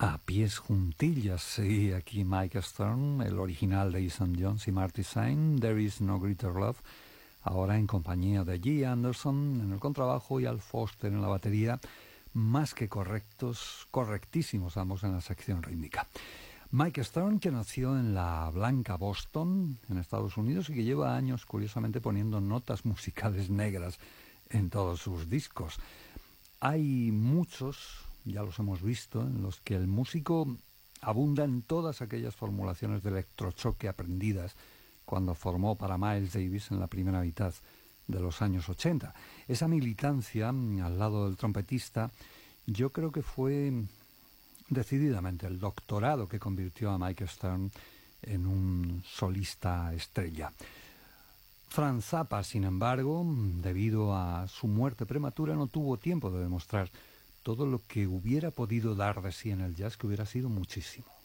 A pies juntillas, sí, aquí Mike Stern, el original de Ethan Jones y Marty Sain, There Is No Greater Love, ahora en compañía de G. Anderson en el contrabajo y Al Foster en la batería, más que correctos, correctísimos ambos en la sección rítmica. Mike Stern, que nació en la blanca Boston, en Estados Unidos, y que lleva años, curiosamente, poniendo notas musicales negras en todos sus discos. Hay muchos, ya los hemos visto, en los que el músico abunda en todas aquellas formulaciones de electrochoque aprendidas cuando formó para Miles Davis en la primera mitad de los años 80. Esa militancia al lado del trompetista, yo creo que fue decididamente el doctorado que convirtió a Mike Stern en un solista estrella. Frank Zappa, sin embargo, debido a su muerte prematura, no tuvo tiempo de demostrar todo lo que hubiera podido dar de sí en el jazz, que hubiera sido muchísimo.